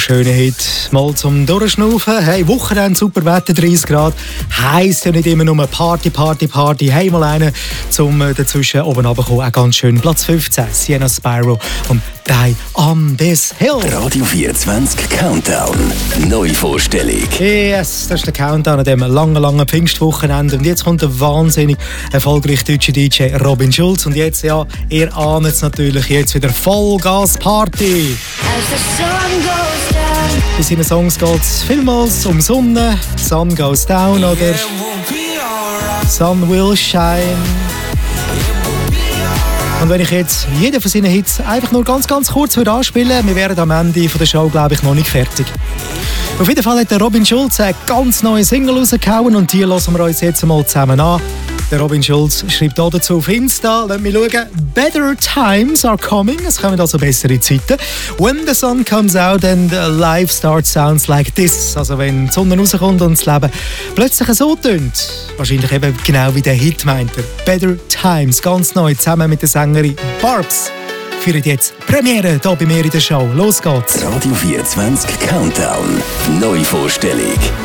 schöner Hit. Mal zum Durchschnaufen. Hey, Wochenende, super Wetter, 30 Grad. Heisst ja nicht immer nur Party, Party, Party. Hey, mal einen zum dazwischen oben runterkommen. Auch ganz schön. Platz 15, Sienna Spyro und Die on this Hill. Radio 24 Countdown. Neuvorstellung. Yes, das ist der Countdown an dem langen Pfingstwochenende. Und jetzt kommt der wahnsinnig erfolgreiche deutsche DJ Robin Schulz. Und jetzt, ja, ihr ahnt es natürlich, jetzt wieder Vollgas-Party. Bei seinen Songs geht es vielmals um Sonne, Sun Goes Down oder Sun Will Shine. Und wenn ich jetzt jeden von seinen Hits einfach nur ganz kurz anspielen würde, wir wären am Ende der Show, glaube ich, noch nicht fertig. Auf jeden Fall hat der Robin Schulz eine ganz neue Single rausgehauen und die hören wir uns jetzt mal zusammen an. Der Robin Schulz schreibt hier dazu auf Insta, lasst mich schauen, Better times are coming, es kommen also bessere Zeiten. When the sun comes out and life starts sounds like this. Also wenn die Sonne rauskommt und das Leben plötzlich so tönt. Wahrscheinlich eben genau wie der Hit meint er. Better times, ganz neu, zusammen mit der Sängerin Barbs. Führen jetzt Premiere hier bei mir in der Show. Los geht's. Radio 24 Countdown. Neuvorstellung.